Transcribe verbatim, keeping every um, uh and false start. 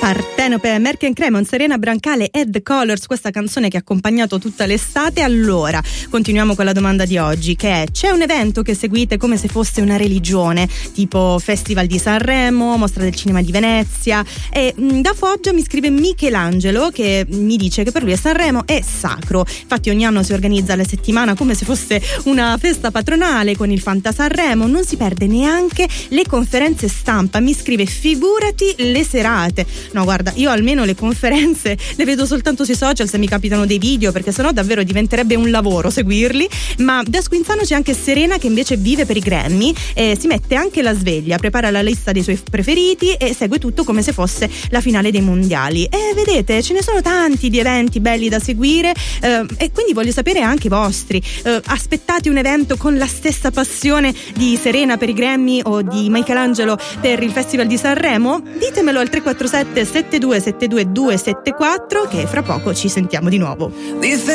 Partenope, Merck and Cremon, Serena Brancale e The Colors, questa canzone che ha accompagnato tutta l'estate. Allora, continuiamo con la domanda di oggi, che è: c'è un evento che seguite come se fosse una religione, tipo Festival di Sanremo, Mostra del Cinema di Venezia? E mh, da Foggia mi scrive Michelangelo, che mi dice che per lui Sanremo è sacro, infatti ogni anno si organizza la settimana come se fosse una festa patronale con il Fanta Sanremo, non si perde neanche le conferenze stampa, mi scrive figurati le serate. No, guarda, io almeno le conferenze le vedo soltanto sui social se mi capitano dei video, perché sennò davvero diventerebbe un lavoro seguirli. Ma da Squinzano c'è anche Serena, che invece vive per i Grammy, e si mette anche la sveglia, prepara la lista dei suoi preferiti e segue tutto come se fosse la finale dei mondiali. E vedete, ce ne sono tanti di eventi belli da seguire, eh, e quindi voglio sapere anche i vostri. Eh, aspettate un evento con la stessa passione di Serena per i Grammy o di Michelangelo per il Festival di Sanremo? Ditemelo al tre quattro sette sette due sette due due sette quattro, che fra poco ci sentiamo di nuovo.